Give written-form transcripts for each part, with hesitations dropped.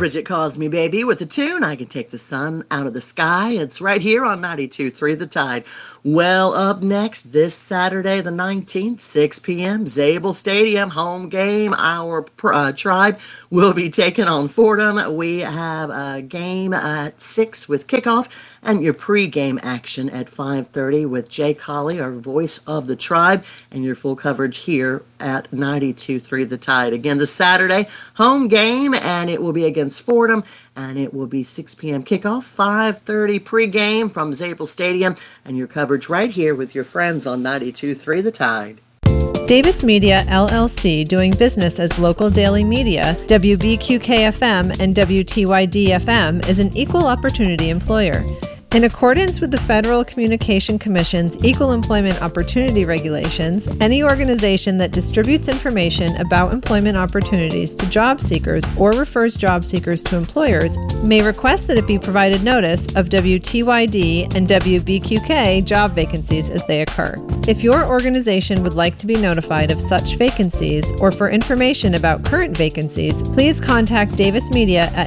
Bridget Calls Me Baby with the tune I Can Take the Sun Out of the Sky. It's right here on 92.3 The Tide. Well, up next this Saturday the 19th, 6 p.m., Zabel Stadium, home game. Our tribe will be taking on Fordham. We have a game at 6 with kickoff and your pregame action at 5:30 with Jay Colley, our voice of the tribe, and your full coverage here at 92.3 The Tide. Again, this Saturday, home game, and it will be against Fordham, and it will be 6 p.m. kickoff, 5:30 pregame from Zabel Stadium, and your coverage right here with your friends on 92.3 The Tide. Davis Media, LLC, doing business as local daily media, WBQK-FM and WTYD-FM, is an equal opportunity employer. In accordance with the Federal Communication Commission's Equal Employment Opportunity Regulations, any organization that distributes information about employment opportunities to job seekers or refers job seekers to employers may request that it be provided notice of WTYD and WBQK job vacancies as they occur. If your organization would like to be notified of such vacancies or for information about current vacancies, please contact Davis Media at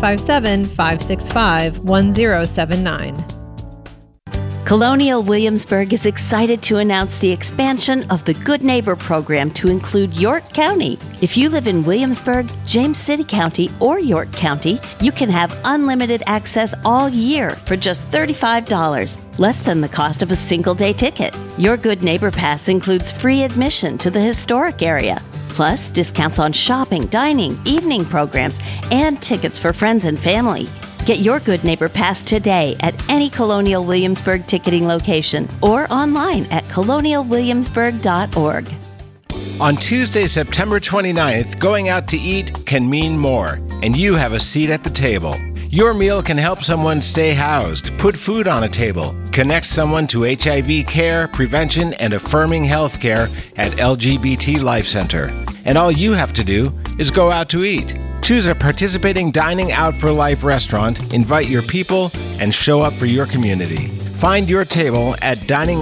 757-565-1079. Colonial Williamsburg is excited to announce the expansion of the Good Neighbor program to include York County. If you live in Williamsburg, James City County, or York County, you can have unlimited access all year for just $35, less than the cost of a single-day ticket. Your Good Neighbor Pass includes free admission to the historic area, plus discounts on shopping, dining, evening programs, and tickets for friends and family. Get your Good Neighbor Pass today at any Colonial Williamsburg ticketing location or online at colonialwilliamsburg.org. On Tuesday, September 29th, going out to eat can mean more, and you have a seat at the table. Your meal can help someone stay housed, put food on a table, connect someone to HIV care, prevention, and affirming health care at LGBT Life Center. And all you have to do is go out to eat. Choose a participating Dining Out for Life restaurant, invite your people, and show up for your community. Find your table at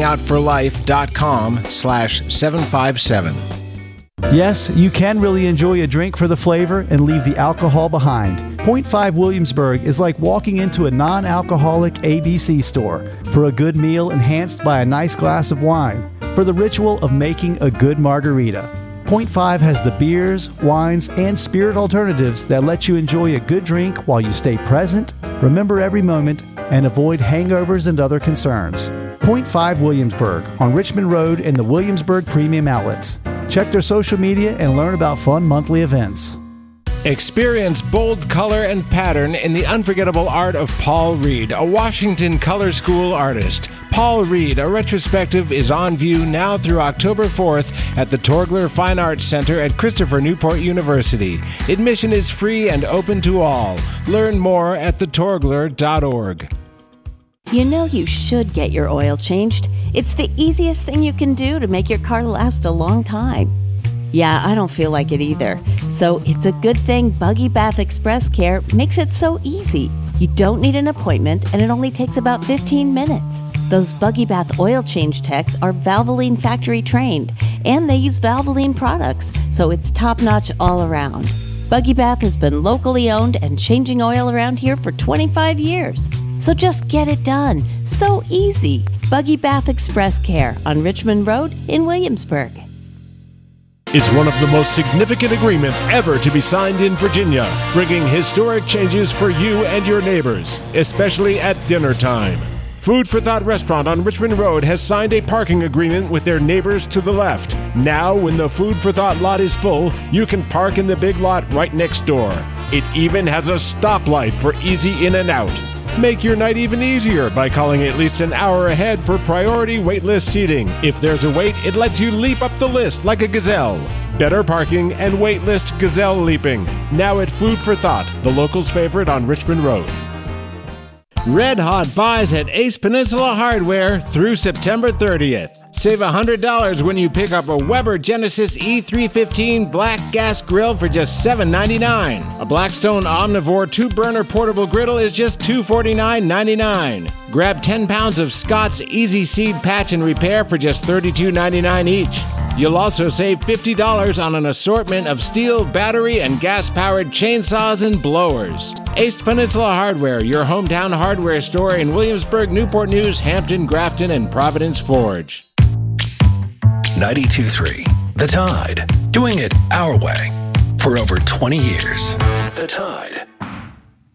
diningoutforlife.com/757. Yes, you can really enjoy a drink for the flavor and leave the alcohol behind. Point 5 Williamsburg is like walking into a non-alcoholic ABC store for a good meal enhanced by a nice glass of wine, for the ritual of making a good margarita. Point 5 has the beers, wines, and spirit alternatives that let you enjoy a good drink while you stay present, remember every moment, and avoid hangovers and other concerns. Point 5 Williamsburg on Richmond Road in the Williamsburg Premium Outlets. Check their social media and learn about fun monthly events. Experience bold color and pattern in the unforgettable art of Paul Reed, a Washington Color School artist. Paul Reed, a retrospective, is on view now through October 4th at the Torgler Fine Arts Center at Christopher Newport University. Admission is free and open to all. Learn more at thetorgler.org. You know you should get your oil changed. It's the easiest thing you can do to make your car last a long time. Yeah, I don't feel like it either. So it's a good thing Buggy Bath Express Care makes it so easy. You don't need an appointment, and it only takes about 15 minutes. Those Buggy Bath oil change techs are Valvoline factory trained, and they use Valvoline products, so it's top-notch all around. Buggy Bath has been locally owned and changing oil around here for 25 years. So just get it done. So easy. Buggy Bath Express Care on Richmond Road in Williamsburg. It's one of the most significant agreements ever to be signed in Virginia, bringing historic changes for you and your neighbors, especially at dinner time. Food for Thought Restaurant on Richmond Road has signed a parking agreement with their neighbors to the left. Now, when the Food for Thought lot is full, you can park in the big lot right next door. It even has a stoplight for easy in and out. Make your night even easier by calling at least an hour ahead for priority waitlist seating. If there's a wait, it lets you leap up the list like a gazelle. Better parking and waitlist gazelle leaping. Now at Food for Thought, the locals' favorite on Richmond Road. Red Hot buys at Ace Peninsula Hardware through September 30th. Save $100 when you pick up a Weber Genesis E315 black gas grill for just $7.99. A Blackstone Omnivore 2-burner portable griddle is just $249.99. Grab 10 pounds of Scott's Easy Seed Patch and Repair for just $32.99 each. You'll also save $50 on an assortment of steel, battery, and gas-powered chainsaws and blowers. Ace Peninsula Hardware, your hometown hardware store in Williamsburg, Newport News, Hampton, Grafton, and Providence Forge. 92.3 The Tide. Doing it our way for over 20 years. The Tide.